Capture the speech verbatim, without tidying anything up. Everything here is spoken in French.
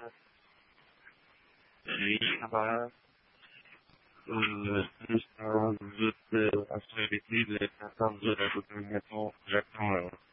Oui, ça va. Euh, juste un juste euh, assurer les prix de la de la documentation. J'attends.